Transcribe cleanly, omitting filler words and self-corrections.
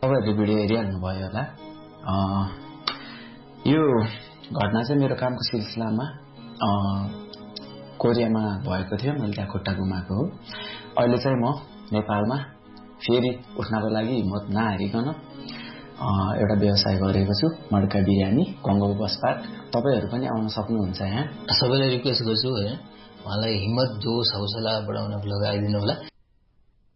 तपाईँहरूले भिडियो हेरिहाल्नु भयो होला। यो घटना चाहिँ मेरो कामको सिलसिलामा कोरियामा भएको थियो। मैले त्यहाँ खुट्टा गुमाएको हो। अहिले चाहिँ म नेपालमा फेरि उठ्नको लागि हिम्मत नहारिकन एउटा व्यवसाय गरेको छु, मड्का बिरयानी, कङ्गो बसपाट। तपाईहरु पनि आउन सक्नुहुन्छ। यहाँ सबैलाई रिक्वेस्ट गर्छु है, उहाँलाई हिम्मत जोश हौसला बढाउनको लागि आइदिनु होला।